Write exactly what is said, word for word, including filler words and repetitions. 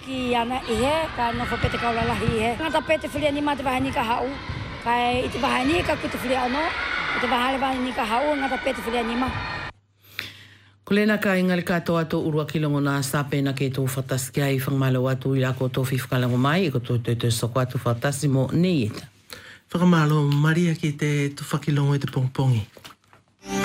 ki ana i he, ka no whapete kaulalahi i he. Ngata pete whilia ni mate wahani ka hau, kai i te wahani ka kutu whilia ano, i te wahale wahani ka hau, ngata pete whilia ni ma. Ko lena ka inga le katoa tō urua kilongo nā sape na ke tō whatasi ai whangmalo atu i lako tō whiwhakalango mai, i ko tō tō tō soko atu whatasi mo nei eta. Whakamalo Maria ki te tu whakilongo i te pongpongi.